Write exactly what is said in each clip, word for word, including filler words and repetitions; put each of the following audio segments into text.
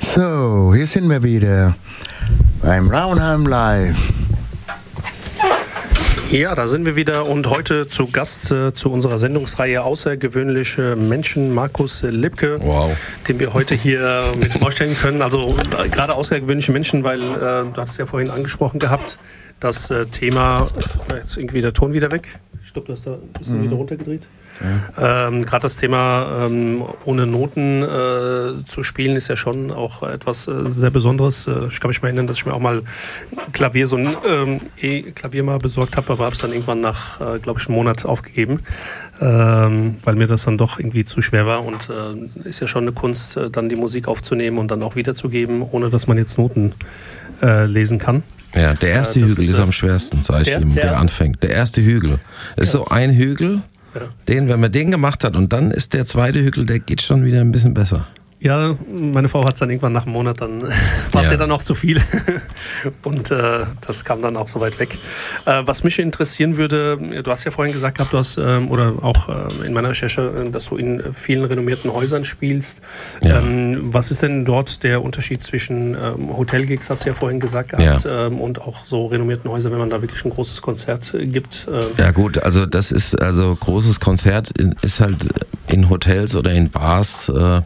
So, hier sind wir wieder beim Raunheim Live. Ja, da sind wir wieder und heute zu Gast äh, zu unserer Sendungsreihe Außergewöhnliche Menschen, Markus Lipke, wow. den wir heute hier mit vorstellen können. Also äh, gerade außergewöhnliche Menschen, weil äh, du hast es ja vorhin angesprochen gehabt, das äh, Thema, jetzt irgendwie der Ton wieder weg. Ich glaube, du hast da ein bisschen mhm. wieder runtergedreht. Ja. Ähm, Gerade das Thema ähm, ohne Noten äh, zu spielen ist ja schon auch etwas äh, sehr Besonderes. Äh, ich kann mich mal erinnern, dass ich mir auch mal Klavier, so ein ähm, E-Klavier mal besorgt habe, aber habe es dann irgendwann nach, äh, glaube ich, einem Monat aufgegeben, ähm, weil mir das dann doch irgendwie zu schwer war. Und äh, ist ja schon eine Kunst, äh, dann die Musik aufzunehmen und dann auch wiederzugeben, ohne dass man jetzt Noten äh, lesen kann. Ja, der erste äh, Hügel ist, ist am schwersten, sag ich der, ihm, der, der anfängt. Der erste Hügel. Es ist ja. so ein Hügel. Ja. Den, wenn man den gemacht hat und dann ist der zweite Hügel, der geht schon wieder ein bisschen besser. Ja, meine Frau hat es dann irgendwann nach einem Monat, dann war es ja. ja dann auch zu viel und äh, das kam dann auch so weit weg. Äh, was mich interessieren würde, du hast ja vorhin gesagt gehabt, du hast, ähm, oder auch äh, in meiner Recherche, dass du in vielen renommierten Häusern spielst. Ja. Ähm, was ist denn dort der Unterschied zwischen ähm, Hotelgigs, hast du ja vorhin gesagt gehabt, ja. ähm, und auch so renommierten Häusern, wenn man da wirklich ein großes Konzert äh, gibt? Äh, ja gut, also das ist, also großes Konzert ist halt in Hotels oder in Bars, äh,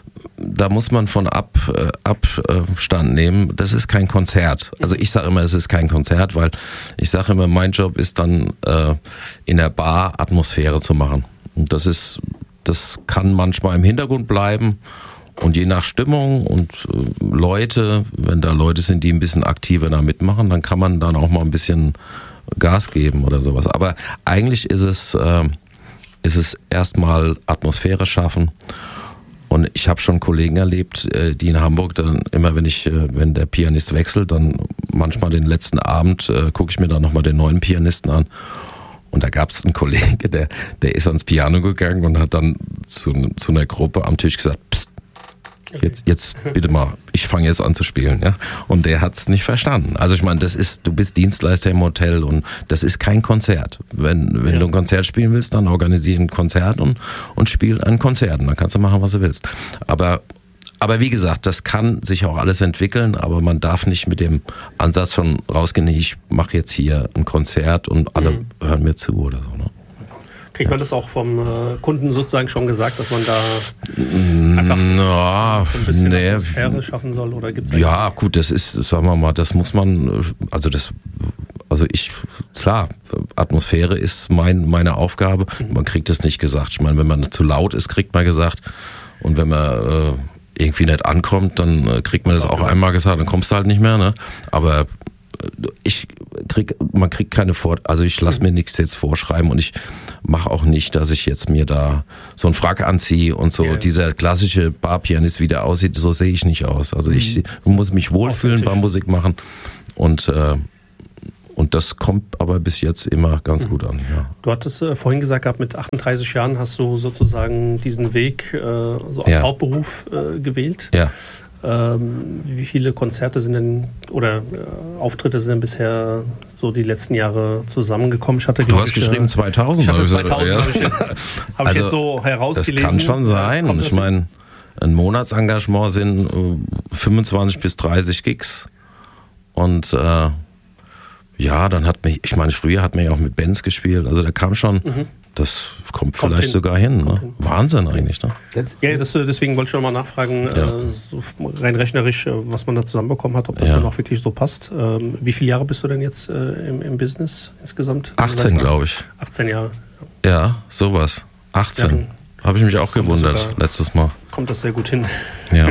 da muss man von ab, äh, Abstand nehmen. Das ist kein Konzert. Also ich sage immer, es ist kein Konzert, weil ich sage immer, mein Job ist dann äh, in der Bar Atmosphäre zu machen. Und das ist, das kann manchmal im Hintergrund bleiben und je nach Stimmung und äh, Leute, wenn da Leute sind, die ein bisschen aktiver da mitmachen, dann kann man dann auch mal ein bisschen Gas geben oder sowas. Aber eigentlich ist es, äh, ist es erstmal Atmosphäre schaffen. Und ich habe schon Kollegen erlebt, die in Hamburg dann immer, wenn ich, wenn der Pianist wechselt, dann manchmal den letzten Abend äh, gucke ich mir dann nochmal den neuen Pianisten an. Und da gab es einen Kollegen, der, der ist ans Piano gegangen und hat dann zu, zu einer Gruppe am Tisch gesagt, Psst, jetzt, jetzt bitte mal, ich fange jetzt an zu spielen, ja. Und der hat es nicht verstanden. Also ich meine, das ist, du bist Dienstleister im Hotel und das ist kein Konzert. Wenn, wenn ja. du ein Konzert spielen willst, dann organisiere ein Konzert und, und spiel ein Konzert. Und dann kannst du machen, was du willst. Aber, aber wie gesagt, das kann sich auch alles entwickeln, aber man darf nicht mit dem Ansatz schon rausgehen, ich mache jetzt hier ein Konzert und alle mhm. hören mir zu oder so, ne? Kriegt man das auch vom äh, Kunden sozusagen schon gesagt, dass man da einfach Na, ein bisschen nee, Atmosphäre schaffen soll? Oder gibt's ja, gut, das ist, sagen wir mal, das muss man, also das, also ich, klar, Atmosphäre ist mein, meine Aufgabe. Mhm. Man kriegt das nicht gesagt. Ich meine, wenn man zu laut ist, kriegt man gesagt. Und wenn man äh, irgendwie nicht ankommt, dann äh, kriegt man das, das auch gesagt. einmal gesagt, dann kommst du halt nicht mehr, ne? Aber ich krieg, man kriegt keine Vor, also ich lasse mir nichts jetzt vorschreiben und ich mache auch nicht, dass ich jetzt mir da so einen Frack anziehe und so. Ja. Dieser klassische Barpianist, wie der aussieht, so sehe ich nicht aus. Also ich mhm. muss mich wohlfühlen beim Musik machen und äh, und das kommt aber bis jetzt immer ganz gut an. Ja. Du hattest äh, vorhin gesagt gehabt, mit achtunddreißig Jahren hast du sozusagen diesen Weg äh, so als ja. Hauptberuf äh, gewählt. Ja. Ähm, wie viele Konzerte sind denn oder äh, Auftritte sind denn bisher so die letzten Jahre zusammengekommen? Ich hatte, du hast ich, geschrieben zweitausend. Ich hatte zweitausend, ja. habe ich, hab also, ich jetzt so herausgelesen. Das kann schon sein. Und ich meine, ein Monatsengagement sind äh, fünfundzwanzig bis dreißig Gigs. Und äh, ja, dann hat mich, ich meine, früher hat man ja auch mit Bands gespielt. Also da kam schon... Mhm. Das kommt, kommt vielleicht hin. sogar hin. Ne? hin. Wahnsinn eigentlich. Ne? Ja, das, deswegen wollte ich noch mal nachfragen, ja. äh, so rein rechnerisch, was man da zusammenbekommen hat, ob das ja. dann auch wirklich so passt. Ähm, wie viele Jahre bist du denn jetzt äh, im, im Business insgesamt? achtzehn, glaube ich. achtzehn Jahre. Ja, sowas. achtzehn. Ja, habe ich mich auch gewundert sogar, letztes Mal. Kommt das sehr gut hin. Ja.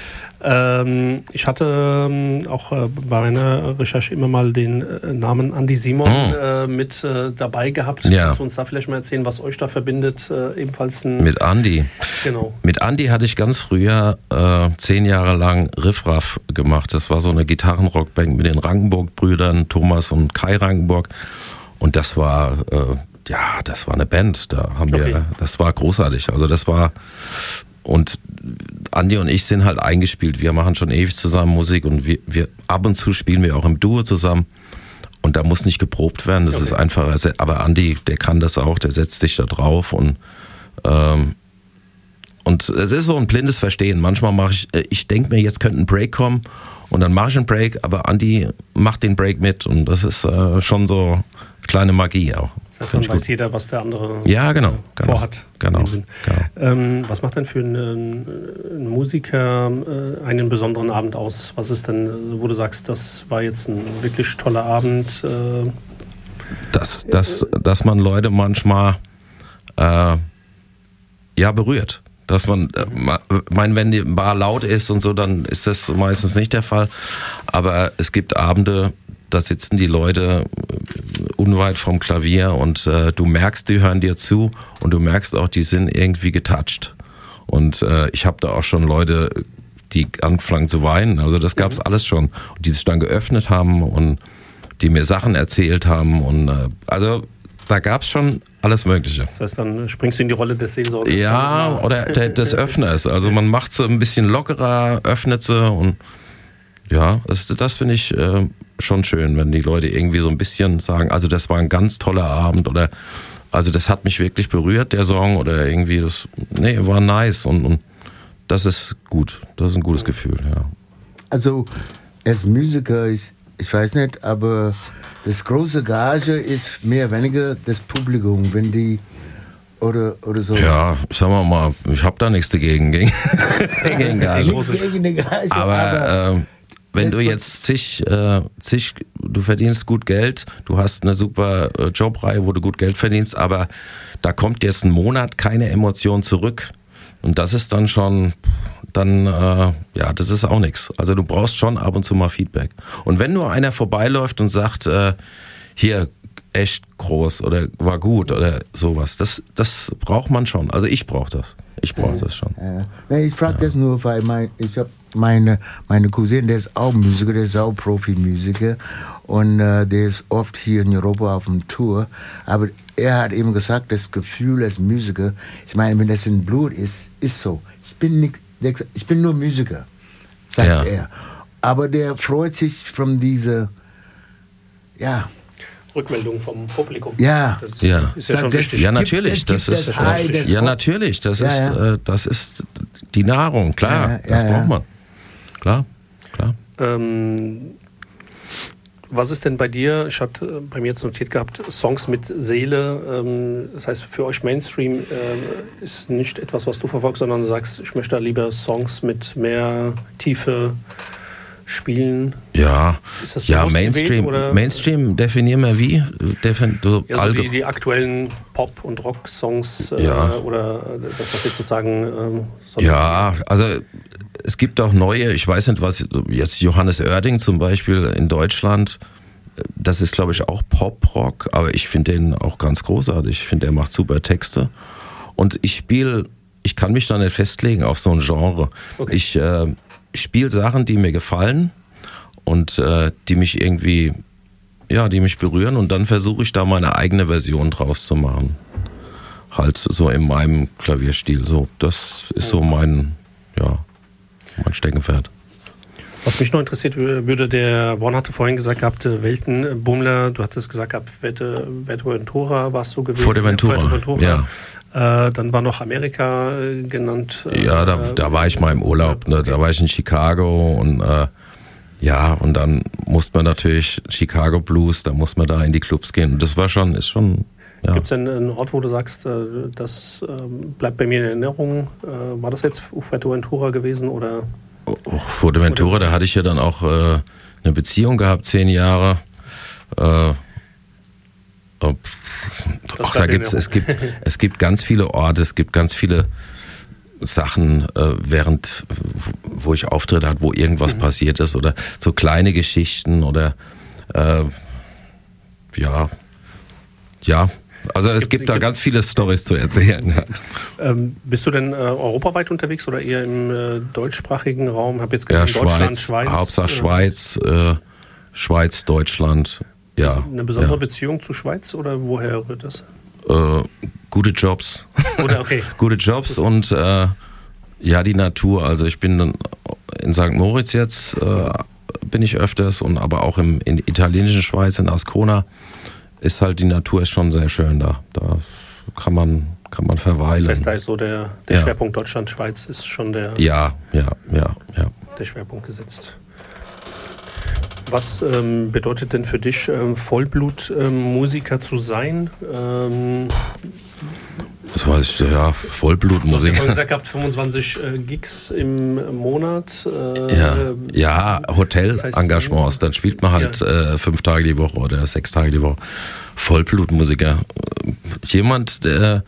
Ähm, ich hatte ähm, auch äh, bei meiner Recherche immer mal den äh, Namen Andi Simon mm. äh, mit äh, dabei gehabt. Ja. Kannst du uns da vielleicht mal erzählen, was euch da verbindet? Äh, ebenfalls ein mit Andi. Genau. Mit Andi hatte ich ganz früher äh, zehn Jahre lang Riffraff gemacht. Das war so eine Gitarrenrockband mit den Rankenburg-Brüdern, Thomas und Kai Rankenburg. Und das war, äh, ja, das war eine Band. Da haben wir, okay. Das war großartig. Also das war und Andi und ich sind halt eingespielt. Wir machen schon ewig zusammen Musik und wir, wir ab und zu spielen wir auch im Duo zusammen. Und da muss nicht geprobt werden. Das okay. ist einfach. Aber Andi, der kann das auch. Der setzt sich da drauf und ähm, und es ist so ein blindes Verstehen. Manchmal mache ich, ich denke mir, jetzt könnte ein Break kommen und dann mache ich einen Break, aber Andi macht den Break mit und das ist äh, schon so kleine Magie auch. Das heißt, dann weiß jeder, was der andere ja, genau, genau, vorhat. Genau, genau. Ähm, was macht denn für einen, einen Musiker äh, einen besonderen Abend aus? Was ist denn, wo du sagst, das war jetzt ein wirklich toller Abend? Äh, dass, dass, dass man Leute manchmal äh, ja berührt. Dass man, äh, mein, wenn die Bar laut ist und so, dann ist das meistens nicht der Fall. Aber es gibt Abende, da sitzen die Leute unweit vom Klavier und äh, du merkst, die hören dir zu und du merkst auch, die sind irgendwie getoucht. Und äh, ich habe da auch schon Leute, die anfangen zu weinen. Also das gab's alles schon. Und die sich dann geöffnet haben und die mir Sachen erzählt haben. Und äh, also da gab's schon alles Mögliche. Das heißt, dann springst du in die Rolle des Seelsorgers. Ja, oder der, des Öffners. Also man macht sie ein bisschen lockerer, öffnet sie und ja, das, das finde ich äh, schon schön, wenn die Leute irgendwie so ein bisschen sagen, also das war ein ganz toller Abend oder also das hat mich wirklich berührt, der Song oder irgendwie das, nee, war nice und, und das ist gut, das ist ein gutes Gefühl, ja. Also als Musiker, ich, ich weiß nicht, aber das große Gage ist mehr oder weniger das Publikum, wenn die oder, oder so. Ja, sagen wir mal, ich habe da nichts dagegen gegen, gegen Gage. Gegen die Gage, aber, aber äh, wenn du jetzt zig, äh, zig, du verdienst gut Geld, du hast eine super äh, Jobreihe, wo du gut Geld verdienst, aber da kommt jetzt ein Monat keine Emotion zurück. Und das ist dann schon, dann, äh, ja, das ist auch nichts. Also du brauchst schon ab und zu mal Feedback. Und wenn nur einer vorbeiläuft und sagt, äh, hier, echt groß oder war gut oder sowas, das, das braucht man schon. Also ich brauche das. Ich brauche ja, das schon. Ja. Nee, ich frage ja. das nur, weil mein, ich habe meine, meine Cousine, der ist auch Musiker, der ist auch Profi-Musiker und äh, der ist oft hier in Europa auf dem Tour, aber er hat eben gesagt, das Gefühl als Musiker, ich meine, wenn das in Blut ist, ist so. Ich bin nicht, ich bin nur Musiker, sagt ja. er. Aber der freut sich von dieser, ja, Rückmeldung vom Publikum. Ja, das ja. ist ja schon das wichtig. Ja, natürlich. Das, das ist, das Ei, das ja, natürlich. Das ja, ist, ja. Äh, das ist die Nahrung, klar. Ja, ja, das ja, braucht ja. man. Klar, klar. Ähm, was ist denn bei dir, ich hatte bei mir jetzt notiert gehabt, Songs mit Seele, ähm, das heißt für euch Mainstream äh, ist nicht etwas, was du verfolgst, sondern du sagst, ich möchte da lieber Songs mit mehr Tiefe spielen. Ja, Ist das ja bewusst Mainstream, gewählt, oder? Mainstream definieren wir wie? Defin so Ja, so allge- die, die aktuellen Pop- und Rock-Songs äh, Ja. oder das, was jetzt sozusagen... Ähm, so Ja, also es gibt auch neue, ich weiß nicht was, jetzt Johannes Oerding zum Beispiel in Deutschland, das ist glaube ich auch Pop-Rock, aber ich finde den auch ganz großartig. Ich finde, der macht super Texte und ich spiele, ich kann mich da nicht festlegen auf so ein Genre. Okay. Ich äh, Ich spiele Sachen, die mir gefallen und äh, die mich irgendwie, ja, die mich berühren und dann versuche ich da meine eigene Version draus zu machen. Halt so in meinem Klavierstil. So, das ist so mein, ja, mein Steckenpferd. Was mich noch interessiert würde, der Warren hatte vorhin gesagt gehabt, Weltenbummler, du hattest gesagt gehabt, Fuerteventura warst du gewesen. Fuerteventura, Fuerteventura. ja. Äh, dann war noch Amerika äh, genannt. Äh, Ja, da, da war ich mal im Urlaub, ne? Da war ich in Chicago und äh, ja, und dann musste man natürlich Chicago Blues, da muss man da in die Clubs gehen. Und das war schon, ist schon, ja. Gibt es denn einen Ort, wo du sagst, äh, das äh, bleibt bei mir in Erinnerung? Äh, war das jetzt Fuerteventura gewesen oder? Oh, Fuerteventura, da hatte ich ja dann auch äh, eine Beziehung gehabt, zehn Jahre. Äh, ob, ach, da gibt's, es gibt, es gibt ganz viele Orte, es gibt ganz viele Sachen, äh, während, wo ich Auftritte hatte, wo irgendwas mhm. passiert ist oder so kleine Geschichten oder äh, ja, ja. Also es Gibt- gibt da gibt- ganz viele Storys zu erzählen. Ja. Ähm, bist du denn äh, europaweit unterwegs oder eher im äh, deutschsprachigen Raum? Hab jetzt Ja, gesehen, Deutschland, Schweiz, Schweiz. Hauptsache äh, Schweiz, äh, Schweiz, Deutschland. Ja, Eine besondere ja. Beziehung zu Schweiz oder woher rührt das? Äh, gute Jobs. Oder okay. Gute Jobs und äh, ja, die Natur. Also ich bin dann in Sankt Moritz jetzt, äh, bin ich öfters und aber auch im, in der italienischen Schweiz, in Ascona, ist halt die Natur ist schon sehr schön da. Da kann man kann man verweilen. Das heißt, da ist so der, der ja. Schwerpunkt Deutschland, Schweiz ist schon der, ja, ja, ja, ja. der Schwerpunkt gesetzt. Was ähm, bedeutet denn für dich, ähm, Vollblutmusiker ähm, zu sein? Ähm, das weiß ich, ja, Vollblutmusiker. Du hast ja vorhin gesagt gehabt, fünfundzwanzig äh, Gigs im Monat. Äh, ja, ja Hotelengagements, das heißt, dann spielt man halt ja. äh, fünf Tage die Woche oder sechs Tage die Woche. Vollblutmusiker. Jemand, der,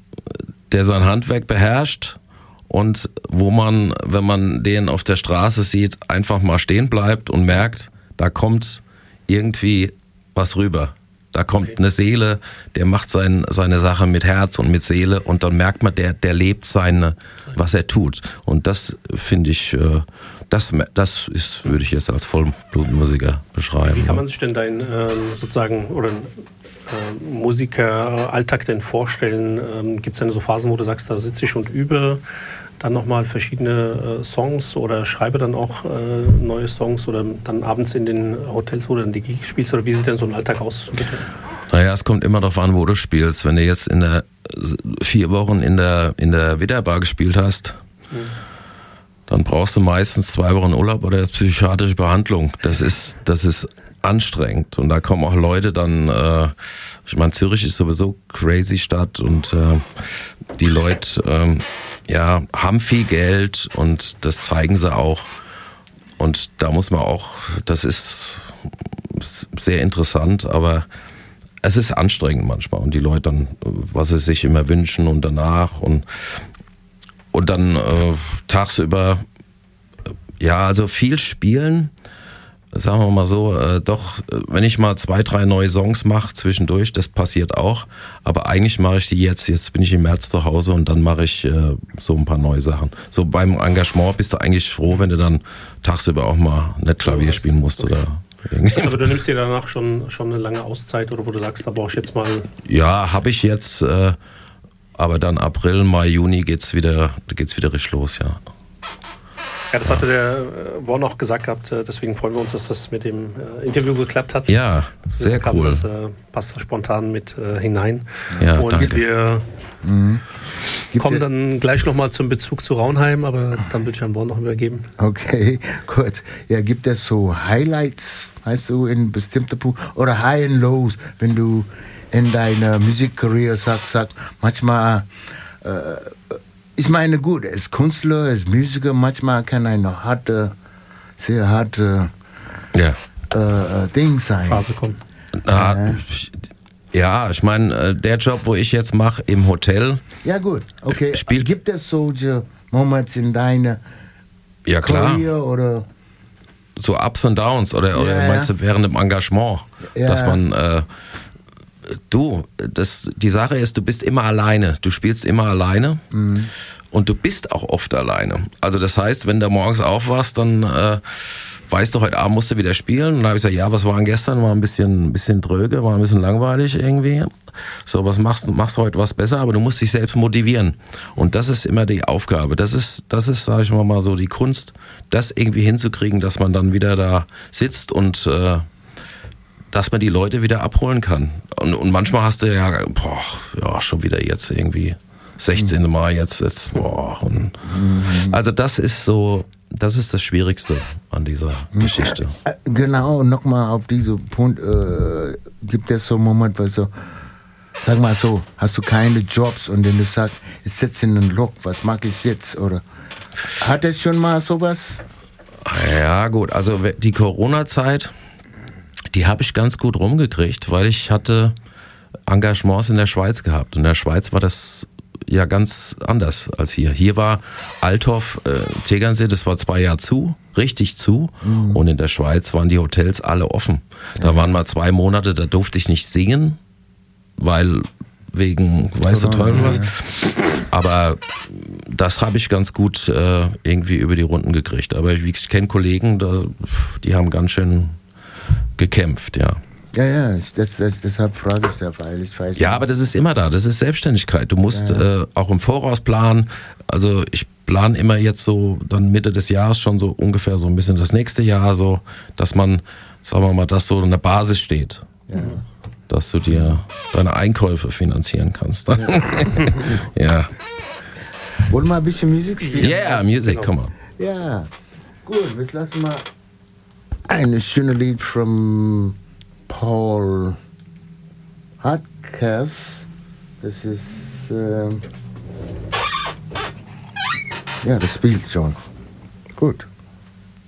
der sein Handwerk beherrscht und wo man, wenn man den auf der Straße sieht, einfach mal stehen bleibt und merkt, da kommt irgendwie was rüber. Da kommt okay. eine Seele, der macht sein, seine Sache mit Herz und mit Seele und dann merkt man, der, der lebt seine, was er tut. Und das finde ich, das, das ist, würde ich jetzt als Vollblutmusiker beschreiben. Wie kann man sich denn deinen ähm, sozusagen oder äh, Musikeralltag denn vorstellen? Ähm, gibt es denn so Phasen, wo du sagst, da sitze ich und übe dann nochmal verschiedene äh, Songs oder schreibe dann auch äh, neue Songs oder dann abends in den Hotels, wo du dann die Gigs spielst, oder wie sieht denn so ein Alltag aus? Naja, es kommt immer darauf an, wo du spielst. Wenn du jetzt in der vier Wochen in der, in der Widderbar gespielt hast, hm. dann brauchst du meistens zwei Wochen Urlaub oder psychiatrische Behandlung. Das ist, das ist anstrengend und da kommen auch Leute dann, äh, ich meine, Zürich ist sowieso crazy Stadt und äh, die Leute äh, ja, haben viel Geld und das zeigen sie auch und da muss man auch, das ist sehr interessant, aber es ist anstrengend manchmal und die Leute dann, was sie sich immer wünschen und danach und und dann äh, tagsüber, ja, also viel spielen, sagen wir mal so, äh, doch, wenn ich mal zwei, drei neue Songs mache zwischendurch, das passiert auch, aber eigentlich mache ich die jetzt, jetzt bin ich im März zu Hause und dann mache ich äh, so ein paar neue Sachen. So beim Engagement bist du eigentlich froh, wenn du dann tagsüber auch mal nicht Klavier spielen musst okay. oder irgendwie. Also, aber du nimmst dir danach schon, schon eine lange Auszeit oder wo du sagst, da brauche ich jetzt mal... Ja, habe ich jetzt, äh, aber dann April, Mai, Juni geht's wieder, geht's wieder richtig los, ja. Ja, das hatte der Warren auch gesagt gehabt, deswegen freuen wir uns, dass das mit dem äh, Interview geklappt hat. Ja, sehr cool. Das äh, passt da spontan mit äh, hinein. Ja, und danke. wir Mhm. kommen dann gleich nochmal zum Bezug zu Raunheim, aber dann würde ich an Warren noch übergeben. Okay, gut. Ja, gibt es so Highlights, weißt du, in bestimmte Punkte oder High and Lows, wenn du in deiner Musikkarriere sagst, sag, manchmal äh, ich meine, gut, als Künstler, als Musiker, manchmal kann eine harte, sehr harte ja. äh, Ding sein. Phase kommt. Na, äh. Ja, ich meine, der Job, wo ich jetzt mache, im Hotel. Ja, gut, okay. Spielt Gibt es solche Momente in deiner ja, klar. Karriere oder? So Ups und Downs oder, ja, oder meinst du während dem Engagement, ja. dass man äh, du, das, die Sache ist, du bist immer alleine. Du spielst immer alleine mhm. und du bist auch oft alleine. Also das heißt, wenn du morgens aufwachst, dann äh, weißt du, heute Abend musst du wieder spielen. Und dann habe ich gesagt, ja, was war denn gestern? War ein bisschen, ein bisschen dröge, war ein bisschen langweilig irgendwie. So, was machst du? Machst du heute was besser? Aber du musst dich selbst motivieren. Und das ist immer die Aufgabe. Das ist, das ist, sage ich mal, so die Kunst, das irgendwie hinzukriegen, dass man dann wieder da sitzt und äh, dass man die Leute wieder abholen kann. Und, und manchmal hast du ja, boah, ja, schon wieder jetzt irgendwie sechzehnten Mai jetzt, jetzt, boah. Und, also das ist so, das ist das Schwierigste an dieser Geschichte. Genau, nochmal auf diesen Punkt, äh, gibt es so einen Moment, wo so, sag mal so, hast du keine Jobs und dann du sagst, ich sitze in einem Loch, was mag ich jetzt? Oder hat es schon mal sowas? Ja gut, also die Corona-Zeit, die habe ich ganz gut rumgekriegt, weil ich hatte Engagements in der Schweiz gehabt. Und in der Schweiz war das ja ganz anders als hier. Hier war Althoff, äh, Tegernsee, das war zwei Jahre zu, richtig zu. Mhm. Und in der Schweiz waren die Hotels alle offen. Da waren mal zwei Monate, da durfte ich nicht singen, weil wegen, weißt du, toll was. Aber das habe ich ganz gut äh, irgendwie über die Runden gekriegt. Aber ich, ich kenne Kollegen, da, die haben ganz schön gekämpft, ja. Ja, ja, das, das, deshalb frage ich ja, weil ich weiß. Ja, aber das ist immer da, das ist Selbstständigkeit. Du musst ja, ja. Äh, auch im Voraus planen. Also ich plane immer jetzt so dann Mitte des Jahres schon so ungefähr so ein bisschen das nächste Jahr so, dass man, sagen wir mal, dass so eine Basis steht. Ja. dass du dir deine Einkäufe finanzieren kannst. Ja. Ja. Wollen wir ein bisschen Musik spielen? Yeah, Music, come on. Ja, gut, wir lassen mal ein schönes Lied von Paul Hardcastle. Das ist, äh, ja, das spielt schon. Gut.